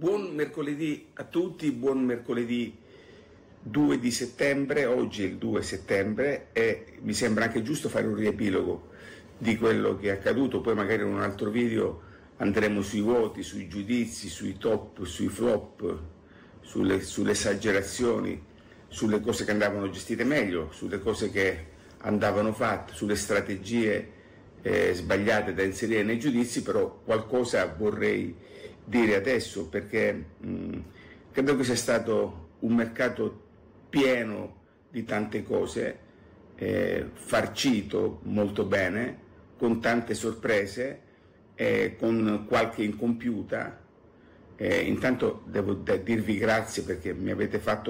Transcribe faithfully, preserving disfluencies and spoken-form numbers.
Buon mercoledì a tutti, buon mercoledì due di settembre, oggi è il due settembre e mi sembra anche giusto fare un riepilogo di quello che è accaduto, poi magari in un altro video andremo sui voti, sui giudizi, sui top, sui flop, sulle, sulle esagerazioni, sulle cose che andavano gestite meglio, sulle cose che andavano fatte, sulle strategie eh, sbagliate da inserire nei giudizi, però qualcosa vorrei dire adesso perché mh, credo che sia stato un mercato pieno di tante cose, eh, farcito molto bene, con tante sorprese, eh, con qualche incompiuta. Eh, intanto devo dirvi grazie perché mi avete fatto